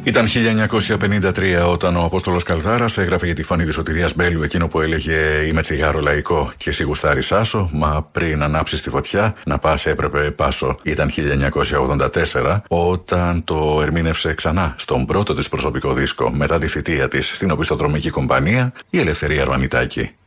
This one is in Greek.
Ήταν 1953 όταν ο Απόστολος Καλδάρας έγραφε για τη φωνή της Σωτηρίας Μπέλου εκείνο που έλεγε «Είμαι τσιγάρο λαϊκό και εσύ γουστάρεις άσο, μα πριν ανάψεις τη φωτιά να πας έπρεπε πάσο». Ήταν 1984 όταν το ερμήνευσε ξανά στον πρώτο της προσωπικό δίσκο μετά τη θητεία της στην οπισθοδρομική κομπανία η Ελευθερία Αρβανιτάκη.